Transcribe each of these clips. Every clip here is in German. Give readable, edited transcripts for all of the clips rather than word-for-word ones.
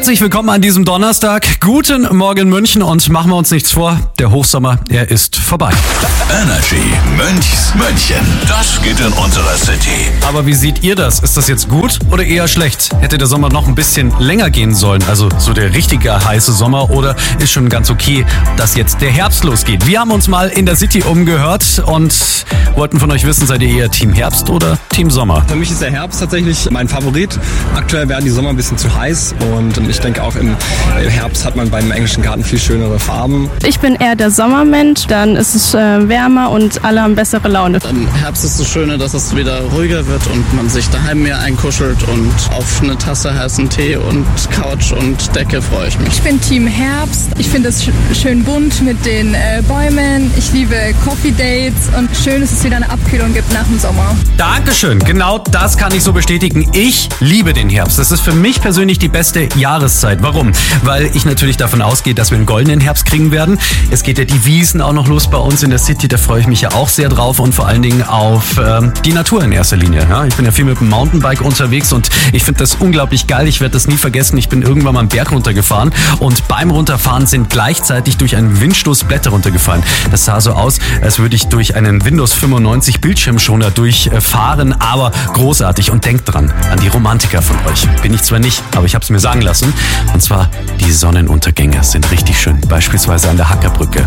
Herzlich willkommen an diesem Donnerstag. Guten Morgen München und machen wir uns nichts vor, der Hochsommer, er ist vorbei. Energy München, das geht in unserer City. Aber wie seht ihr das? Ist das jetzt gut oder eher schlecht? Hätte der Sommer noch ein bisschen länger gehen sollen, also so der richtige heiße Sommer, oder ist schon ganz okay, dass jetzt der Herbst losgeht? Wir haben uns mal in der City umgehört und wollten von euch wissen, seid ihr eher Team Herbst oder Team Sommer? Für mich ist der Herbst tatsächlich mein Favorit. Aktuell werden die Sommer ein bisschen zu heiß und ich denke auch im Herbst hat man beim englischen Garten viel schönere Farben. Ich bin eher der Sommermensch, dann ist es wärmer und alle haben bessere Laune. Im Herbst ist das Schöne, dass es wieder ruhiger wird und man sich daheim mehr einkuschelt, und auf eine Tasse heißen Tee und Couch und Decke freue ich mich. Ich bin Team Herbst. Ich finde es schön bunt mit den Bäumen. Ich liebe Coffee Dates und schön, dass es wieder eine Abkühlung gibt nach dem Sommer. Dankeschön, genau das kann ich so bestätigen. Ich liebe den Herbst. Das ist für mich persönlich die beste Jahreszeit. Warum? Weil ich natürlich davon ausgehe, dass wir einen goldenen Herbst kriegen werden. Es geht ja die Wiesn auch noch los bei uns in der City, da freue ich mich ja auch sehr drauf und vor allen Dingen auf die Natur in erster Linie. Ja, ich bin ja viel mit dem Mountainbike unterwegs und ich finde das unglaublich geil. Ich werde das nie vergessen. Ich bin irgendwann mal einen Berg runtergefahren und beim Runterfahren sind gleichzeitig durch einen Windstoß Blätter runtergefallen. Das sah so aus, als würde ich durch einen Windows 95 Bildschirmschoner durchfahren, aber großartig. Und denkt dran, an die Romantiker von euch. Bin ich zwar nicht, aber ich habe es mir sagen lassen. Und zwar, die Sonnenuntergänge sind richtig schön. Beispielsweise an der Hackerbrücke.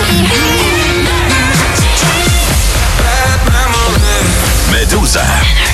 Medusa.